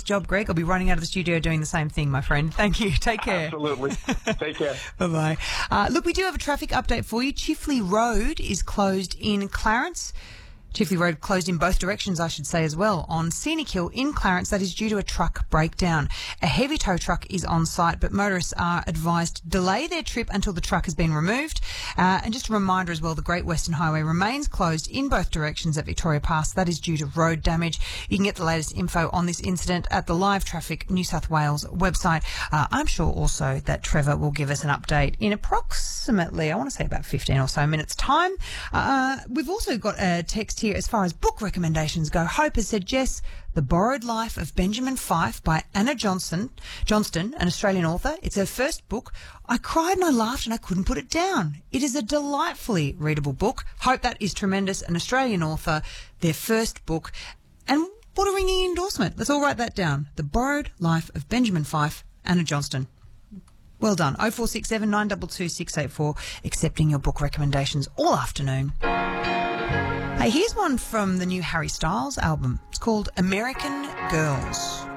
job, Greg. I'll be running out of the studio doing the same thing, my friend. Thank you. Take care. Absolutely. Take care. Bye-bye. Look, we do have a traffic update for you. Chifley Road is closed in Clarence. Chifley Road closed in both directions, I should say, as well. On Scenic Hill in Clarence, that is due to a truck breakdown. A heavy tow truck is on site, but motorists are advised to delay their trip until the truck has been removed. And just a reminder as well, the Great Western Highway remains closed in both directions at Victoria Pass. That is due to road damage. You can get the latest info on this incident at the Live Traffic New South Wales website. I'm sure also that Trevor will give us an update in approximately, I want to say about 15 or so minutes' time. We've also got a text here as far as book recommendations go. Hope has said, Jess, The Borrowed Life of Benjamin Fife by Anna Johnston, an Australian author. It's her first book. I cried and I laughed and I couldn't put it down. It is a delightfully readable book. Hope that is tremendous. An Australian author, their first book. And what a ringing endorsement. Let's all write that down. The Borrowed Life of Benjamin Fife, Anna Johnston. Well done. 0467 922 684, accepting your book recommendations all afternoon. Hey, here's one from the new Harry Styles album. It's called American Girls.